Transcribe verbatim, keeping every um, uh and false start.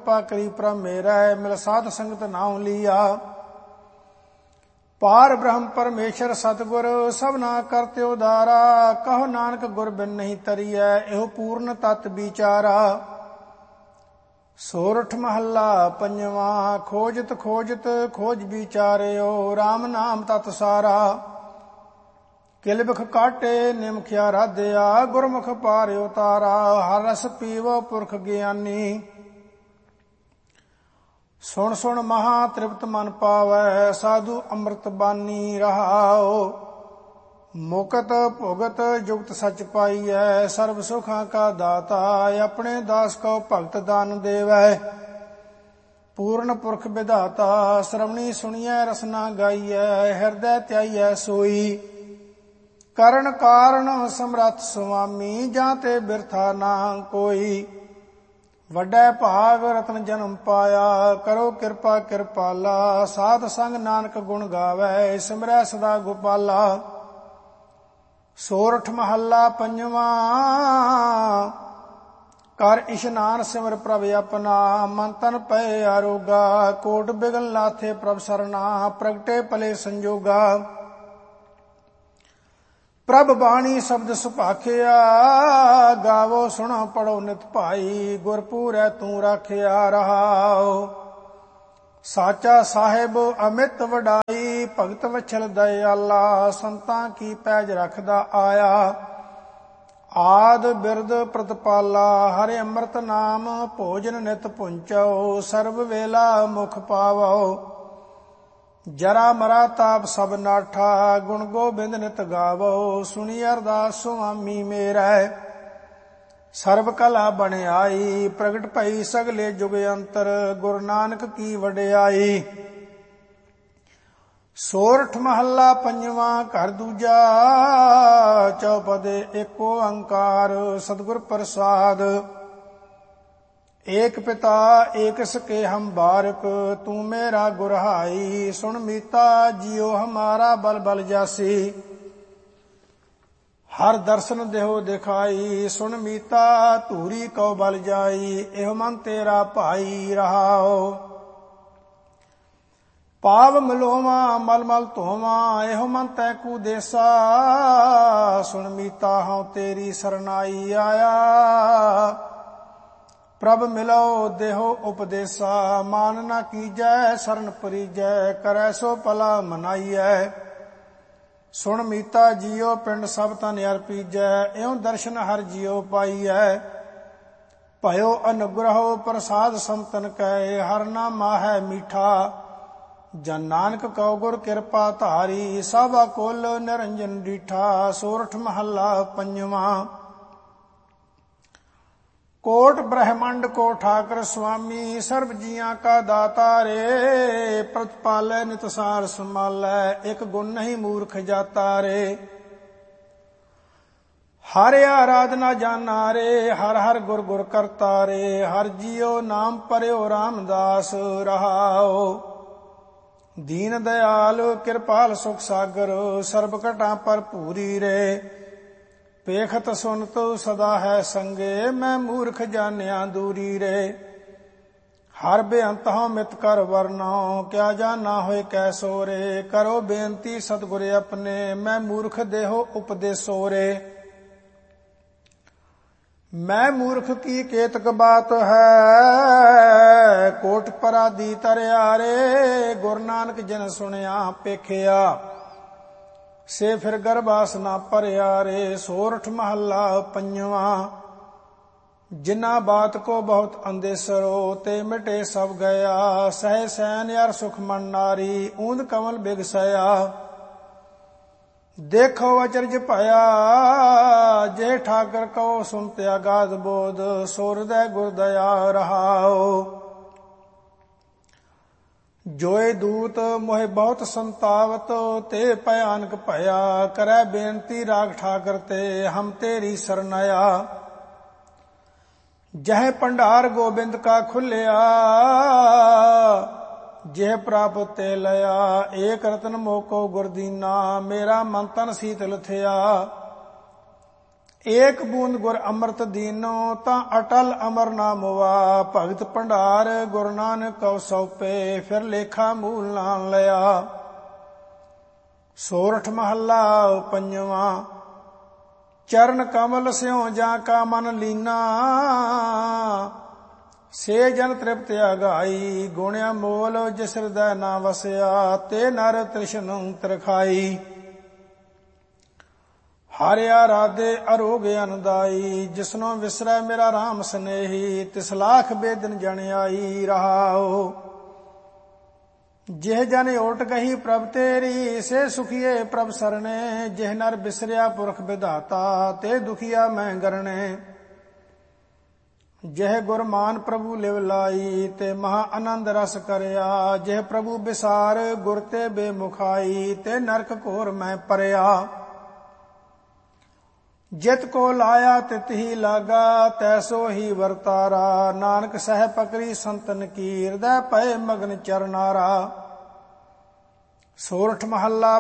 ਕਿਰਪਾ ਕਰੀ ਪ੍ਰਭ ਮੇਰਾ, ਮਿਲ ਸਾਧ ਸੰਗਤ ਨਾਉ ਲੀਆ। ਪਾਰ ਬ੍ਰਹਮ ਪਰਮੇਸ਼ਰ ਸਤਿਗੁਰ ਸਭਨਾ ਕਰਤੇ ਉਦਾਰਾ, ਕਹੋ ਨਾਨਕ ਗੁਰ ਬਿਨ ਨਹੀਂ ਤਰੀਐ, ਇਹੋ ਪੂਰਨ ਤਤ ਵਿਚਾਰਾ। ਸੋਰਠ ਮਹੱਲਾ ਪੰਜਵਾ। ਖੋਜਤ ਖੋਜਤ ਖੋਜ ਵਿਚਾਰਿਓ, ਰਾਮ ਨਾਮ ਤਤ ਸਾਰਾ। ਕਿਲਬਖ ਕਾਟੇ ਨਿਮਖਿਆ ਰਾਧਿਆ, ਗੁਰਮੁਖ ਪਾਰ ਉਤਾਰਾ। ਹਰ ਰਸ ਪੀਵੋ ਪੁਰਖ ਗਿਆਨੀ, ਸੁਣ ਸੁਣ ਮਹਾ ਤ੍ਰਿਪਤ ਮਨ ਪਾਵੈ। ਸਾਧੂ ਅੰਮ੍ਰਿਤ ਬਾਨੀ ਰਹਾਓ, ਮੁਕਤ ਭੁਗਤ ਜੁਗਤ ਸਚ ਪਾਈਐ। ਸਰਬ ਸੁਖਾਂ ਕਾ ਦਾਤਾ, ਆਪਣੇ ਦਾਸ ਕੋ ਭਗਤ ਦਾਨ ਦੇਵੈ। ਪੂਰਨ ਪੁਰਖ ਵਿਧਾਤਾ, ਸ਼ਰਵਣੀ ਸੁਣੀਐ ਰਸਨਾ ਗਾਈਐ। ਹਿਰਦੈ ਧਿਆਈਐ ਸੋਈ, ਕਰਨ ਕਾਰਨ ਸਮਰੱਥ ਸੁਆਮੀ। ਜਾਂ ਤੇ ਬਿਰਥਾ ਨਾ ਕੋਈ, ਵੱਡਾ ਭਾਗ ਰਤਨ ਜਨਮ ਪਾਇਆ। ਕਰੋ ਕਿਰਪਾ ਕਿਰਪਾਲਾ, ਸਾਧ ਸੰਗ ਨਾਨਕ ਗੁਣ ਗਾਵੈ। ਸਿਮਰੈ ਸਦਾ ਗੋਪਾਲਾ। ਸੋਰਠ ਮਹੱਲਾ ਪੰਜਵਾ। ਕਰ ਇਸ਼ਨਾਨ ਸਿਮਰ ਪ੍ਰਭ ਆਪਣਾ, ਮਨ ਤਨ ਪਏ ਆਰੋਗਾ। ਕੋਟ ਬਿਗਲ ਲਾਥੇ ਪ੍ਰਭ ਸਰਨਾ, ਪ੍ਰਗਟੇ ਭਲੇ ਸੰਜੋਗਾ। ਪ੍ਰਭ ਬਾਣੀ ਸ਼ਬਦ ਸੁਭਾਖਿਆ, ਗਾਵੋ ਸੁਣੋ ਪੜੋ ਨਿਤ ਭਾਈ। ਗੁਰਪੂਰੈ ਤੂੰ ਰਾਖਿਆ ਰਹਾਓ, ਸਾਚਾ ਸਾਹਿਬ ਅਮਿਤ ਵਡਾਈ। ਭਗਤ ਵਛਲ ਦਇਆਲਾ, ਸੰਤਾਂ ਕੀ ਪੈਜ ਰੱਖਦਾ ਆਇਆ। ਆਦ ਬਿਰਦ ਪ੍ਰਤਪਾਲਾ, ਹਰਿ ਅੰਮ੍ਰਿਤ ਨਾਮ ਭੋਜਨ ਨਿਤ ਪੁੰਚੋ। ਸਰਬ ਵੇਲਾ ਮੁਖ ਪਾਵੋ, ਜਰਾ ਮਰਾ ਤਾਪ ਸਭ ਨਾਠਾ। ਗੁਣ ਗੋਬਿੰਦ ਨਿਤ ਗਾਵੋ, ਸੁਣੀ ਅਰਦਾਸ ਸੁਆਮੀ ਮੇਰਾ। ਸਰਬ ਕਲਾ ਬਣਾਈ, ਪ੍ਰਗਟ ਭਈ ਸਗਲੇ ਜੁਗ ਅੰਤਰ। ਗੁਰੂ ਨਾਨਕ ਕੀ ਵਡਿਆਈ। ਸੋਰਠ ਮਹੱਲਾ ਪੰਜਵਾ। ਘਰ ਦੂਜਾ। ਚੌਪਦੇ ਏਕ ਓੰਕਾਰ, ਸਤਿਗੁਰ ਪ੍ਰਸਾਦ। ਏਕ ਪਿਤਾ ਏਕ ਸਕੇ ਹਮ ਬਾਰਕ, ਤੂੰ ਮੇਰਾ ਗੁਰਹਾਈ। ਸੁਣ ਮੀਤਾ ਜਿਉ ਹਮਾਰਾ ਬਲ ਬਲ ਜਾਸੀ। ਹਰ ਦਰਸ਼ਨ ਦੇਹੋ ਦਿਖਾਈ, ਸੁਣ ਮੀਤਾ ਧੂਰੀ ਕਉ ਬਲ ਜਾਈ। ਇਹੋ ਮਨ ਤੇਰਾ ਭਾਈ ਰਹਾਓ, ਪਾਵ ਮਲੋਵਾ ਮਲ ਮਲ ਧੋਵਾ। ਇਹੋ ਮਨ ਤੈ ਕੂ ਦੇਸਾ, ਸੁਣ ਮੀਤਾ ਹਉ ਤੇਰੀ ਸਰਨਾਈ ਆਇਆ। ਪ੍ਰਭ ਮਿਲੋ ਦੇਹੋ ਉਪਦੇਸਾ, ਮਾਨ ਨਾ ਕੀਜੈ ਸਰਨ ਪਰੀਜੈ। ਕਰੈ ਸੋ ਭਲਾ ਮਨਾਈਐ, ਸੁਣ ਮੀਤਾ ਜੀਓ ਪਿੰਡ ਸਭ ਤਨ ਅਰਪੀਜੈ। ਇਉ ਦਰਸ਼ਨ ਹਰ ਜੀਓ ਪਾਈਐ, ਭਇਓ ਅਨੁਗ੍ਰਹੋ ਪ੍ਰਸਾਦ ਸੰਤਨ ਕੈ। ਹਰ ਨਾਮਾ ਹੈ ਮੀਠਾ, ਜਨ ਨਾਨਕ ਕਉ ਗੁਰ ਕਿਰਪਾ ਧਾਰੀ। ਸਭਾ ਕੁਲ ਨਿਰੰਜਨ ਡੀਠਾ। ਸੋਰਠ ਮਹੱਲਾ ਪੰਜਵਾ। ਕੋਟ ਬ੍ਰਹਮੰਡ ਕੋ ਠਾਕਰ ਸੁਆਮੀ, ਸਰਬ ਜੀਆਂ ਕਾ ਦਾਤਾ ਰੇ। ਪ੍ਰਤਪਾਲੈ ਨਿਤਸਾਰ ਸੰਭਾਲੈ, ਇਕ ਗੁਣ ਨਹੀਂ ਮੂਰਖ ਜਾਤਾ ਰੇ। ਹਰ ਆਰਾਧਨਾ ਜਾਨਾ ਰੇ, ਹਰ ਹਰ ਗੁਰ ਗੁਰ ਕਰਤਾ ਰੇ। ਹਰ ਜੀਉ ਨਾਮ ਪਰਿਓ ਰਾਮਦਾਸ ਰਹਾਓ। ਦੀਨ ਦਇਆਲ ਕਿਰਪਾਲ ਸੁਖ ਸਾਗਰ, ਸਰਬ ਘਟਾਂ ਭਰਪੂਰੀ ਰੇ। ਪੇਖਤ ਸੁਨਤ ਸਦਾ ਹੈ ਸੰਗੇ, ਮੈਂ ਮੂਰਖ ਜਾਣਿਆ ਦੂਰੀ ਰੇ। ਹਰ ਬੇਅੰਤ ਹਉ ਮਿਤ ਕਰ ਵਰਨਾਉ, ਕਿਆ ਜਾਨਾ ਹੋਏ ਕੈਸੋ ਰੇ। ਕਰੋ ਬੇਨਤੀ ਸਤਿਗੁਰ ਆਪਣੇ, ਮੈਂ ਮੂਰਖ ਦੇਹੋ ਉਪਦੇਸੋ ਰੇ। ਮੈਂ ਮੂਰਖ ਕੀ ਕੇਤਕ ਬਾਤ ਹੈ, ਕੋਟ ਪਰਾਦੀ ਤਰਿਆ ਰੇ। ਗੁਰੂ ਨਾਨਕ ਜਿਨ ਸੁਣਿਆ ਪੇਖਿਆ, ਸੇ ਫਿਰ ਗਰਬਾਸ ਨਾ ਭਰਿਆ ਰੇ। ਸੋਰਠ ਮਹੱਲਾ ਪੰਜਵਾ। ਜਿਨਾ ਬਾਤ ਕੋ ਬਹੁਤ ਅੰਦੇਸਰੋ, ਤੇ ਮਿਟੇ ਸਭ ਗਿਆ। ਸਹਿ ਸੈਨ ਅਰ ਸੁਖ ਮਨ ਨਾਰੀ, ਊਂਦ ਕਮਲ ਬਿਗਸਇਆ। ਦੇਖੋ ਅਚਰਜ ਭਇਆ, ਜੇ ਠਾਕਰ ਕਉ ਸੁਨਤੇ ਅਗਾਧ ਬੋਧ। ਸੋ ਹਿਰਦੈ ਗੁਰ ਦਇਆ ਰਹਾਓ, ਜੋਏ ਦੂਤ ਮੋਹਿ ਬਹੁਤ ਸੰਤਾਵਤ। ਤੇ ਭਿਆਨਕ ਭਇਆ, ਕਰੈ ਬੇਨਤੀ ਰਾਗ ਠਾਕਰ ਤੇ। ਹਮ ਤੇਰੀ ਸਰਨਇਆ, ਜਹ ਭੰਡਾਰ ਗੋਬਿੰਦ ਕਾ ਖੁੱਲਿਆ। ਜਿਹ ਪ੍ਰਾਪਤ ਤੇ ਲਿਆ, ਏਕ ਰਤਨ ਮੋਕੋ ਗੁਰਦੀਨਾ। ਮੇਰਾ ਮਨ ਤਨ ਸੀਤਲ ਥਿਆ, ਏਕ ਬੂੰਦ ਗੁਰ ਅੰਮ੍ਰਿਤ ਦੀਨੋ ਤਾਂ ਅਟਲ ਅਮਰ ਨਾ ਮੁਆ। ਭਗਤ ਭੰਡਾਰ ਗੁਰੂ ਨਾਨਕ ਕਉ ਸੌਪੇ ਫਿਰ ਲੇਖਾ ਮੂਲ ਨਾ ਲਿਆ। ਸੋਰਠ ਮਹੱਲਾ ਪੰਜਵਾਂ। ਚਰਨ ਕਮਲ ਸਿਉ ਜਾਂ ਕਾ ਮਨ ਲੀਨਾ। ਸੇ ਜਨ ਤ੍ਰਿਪਤ ਅਗਾਈ ਗੁਣਿਆ ਮੋਲ ਜਿਸ ਹਿਰਦੈ ਨਾ ਵਸਿਆ। ਤੇ ਨਰ ਤ੍ਰਿਸ਼ਨ ਤਰਖਾਈ ਹਾਰਿਆ ਰਾਧੇ ਅਰੋਗ ਅਨਦਾਈ। ਜਿਸਨੋ ਵਿਸਰੈ ਮੇਰਾ ਰਾਮ ਸਨੇਹੀ ਤਿਸ ਲਾਖ ਬੇਦਨ ਜਨ ਆਈ ਰਹਾਓ। ਜਿਹ ਜਨ ਓਟ ਕਹੀ ਪ੍ਰਭ ਤੇਰੀ ਸੇ ਸੁਖੀਏ ਪ੍ਰਭ ਸਰਣੇ। ਜਿਹ ਨਰ ਬਿਸਰਿਆ ਪੁਰਖ ਵਿਧਾਤਾ ਤੇ ਦੁਖੀਆ ਮੈਂ ਗਰਣੇ। ਜਿਹ ਗੁਰ ਮਾਨ ਪ੍ਰਭੂ ਲਿਵ ਲਾਈ ਤੇ ਮਹਾ ਆਨੰਦ ਰਸ ਕਰਿਆ। ਜਿਹ ਪ੍ਰਭੂ ਬਿਸਾਰ ਗੁਰ ਤੇ ਬੇਮੁਖਾਈ ਤੇ ਨਰਕ ਘੋਰ ਮੈਂ ਪਰਿਆ। ਜਿਤ ਕੋ ਲਾਇਆ ਤਿਤ ਹੀ ਲਾਗਾ ਤੈਸੋ ਹੀ ਵਰਤਾਰਾ। ਨਾਨਕ ਸਹਿ ਪਕਰੀ ਸੰਤਨ ਕੀ ਹਿਰਦੈ ਪਏ ਮਗਨ ਚਰਨਾਰਾ। ਸੋਰਠ ਮਹੱਲਾ